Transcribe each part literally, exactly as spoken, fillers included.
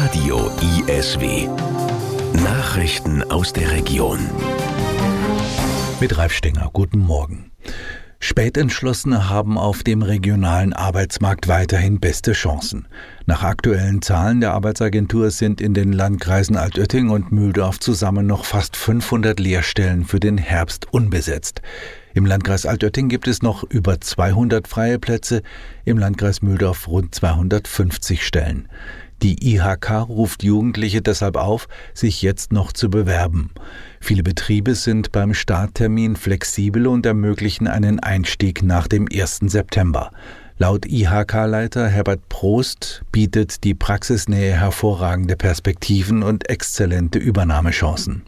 Radio I S W. Nachrichten aus der Region. Mit Ralf Stenger, guten Morgen. Spätentschlossene haben auf dem regionalen Arbeitsmarkt weiterhin beste Chancen. Nach aktuellen Zahlen der Arbeitsagentur sind in den Landkreisen Altötting und Mühldorf zusammen noch fast fünfhundert Lehrstellen für den Herbst unbesetzt. Im Landkreis Altötting gibt es noch über zweihundert freie Plätze, im Landkreis Mühldorf rund zweihundertfünfzig Stellen. Die I H K ruft Jugendliche deshalb auf, sich jetzt noch zu bewerben. Viele Betriebe sind beim Starttermin flexibel und ermöglichen einen Einstieg nach dem ersten September. Laut I H K-Leiter Herbert Prost bietet die Praxisnähe hervorragende Perspektiven und exzellente Übernahmechancen.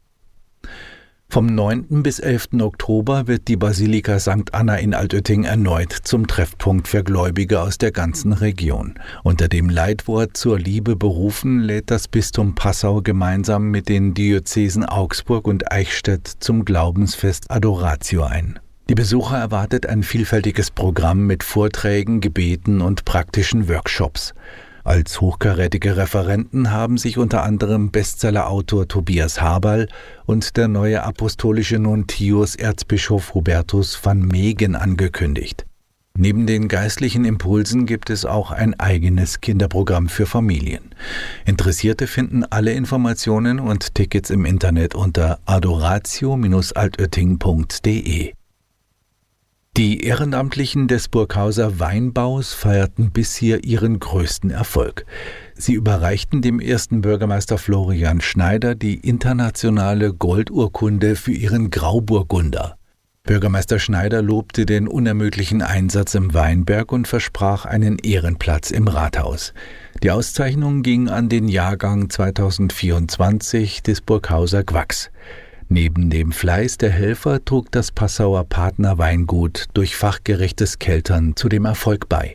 Vom neunten bis elften Oktober wird die Basilika Sankt Anna in Altötting erneut zum Treffpunkt für Gläubige aus der ganzen Region. Unter dem Leitwort Zur Liebe berufen lädt das Bistum Passau gemeinsam mit den Diözesen Augsburg und Eichstätt zum Glaubensfest Adoratio ein. Die Besucher erwartet ein vielfältiges Programm mit Vorträgen, Gebeten und praktischen Workshops. Als hochkarätige Referenten haben sich unter anderem Bestsellerautor Tobias Haberl und der neue apostolische Nuntius Erzbischof Hubertus van Megen angekündigt. Neben den geistlichen Impulsen gibt es auch ein eigenes Kinderprogramm für Familien. Interessierte finden alle Informationen und Tickets im Internet unter adoratio Bindestrich altötting Punkt de. Die Ehrenamtlichen des Burghauser Weinbaus feierten bisher ihren größten Erfolg. Sie überreichten dem ersten Bürgermeister Florian Schneider die internationale Goldurkunde für ihren Grauburgunder. Bürgermeister Schneider lobte den unermüdlichen Einsatz im Weinberg und versprach einen Ehrenplatz im Rathaus. Die Auszeichnung ging an den Jahrgang zweitausendvierundzwanzig des Burghauser Gwachs. Neben dem Fleiß der Helfer trug das Passauer Partnerweingut durch fachgerechtes Keltern zu dem Erfolg bei.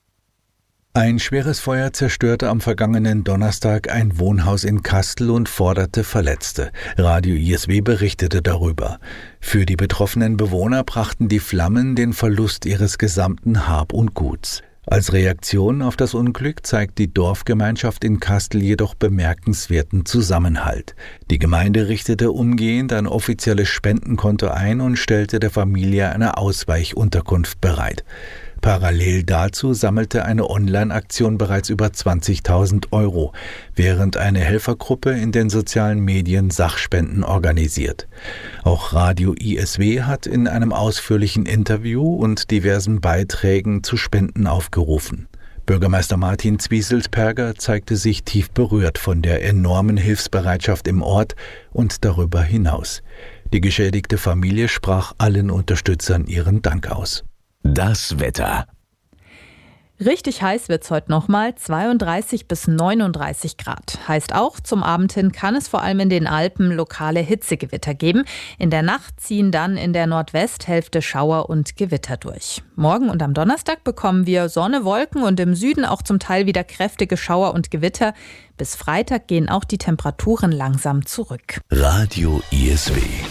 Ein schweres Feuer zerstörte am vergangenen Donnerstag ein Wohnhaus in Kastel und forderte Verletzte. Radio I S W berichtete darüber. Für die betroffenen Bewohner brachten die Flammen den Verlust ihres gesamten Hab und Guts. Als Reaktion auf das Unglück zeigt die Dorfgemeinschaft in Kastel jedoch bemerkenswerten Zusammenhalt. Die Gemeinde richtete umgehend ein offizielles Spendenkonto ein und stellte der Familie eine Ausweichunterkunft bereit. Parallel dazu sammelte eine Online-Aktion bereits über zwanzigtausend Euro, während eine Helfergruppe in den sozialen Medien Sachspenden organisiert. Auch Radio I S W hat in einem ausführlichen Interview und diversen Beiträgen zu Spenden aufgerufen. Bürgermeister Martin Zwieselsperger zeigte sich tief berührt von der enormen Hilfsbereitschaft im Ort und darüber hinaus. Die geschädigte Familie sprach allen Unterstützern ihren Dank aus. Das Wetter. Richtig heiß wird's heute nochmal, zweiunddreißig bis neununddreißig Grad. Heißt auch, zum Abend hin kann es vor allem in den Alpen lokale Hitzegewitter geben. In der Nacht ziehen dann in der Nordwesthälfte Schauer und Gewitter durch. Morgen und am Donnerstag bekommen wir Sonne, Wolken und im Süden auch zum Teil wieder kräftige Schauer und Gewitter. Bis Freitag gehen auch die Temperaturen langsam zurück. Radio I S W.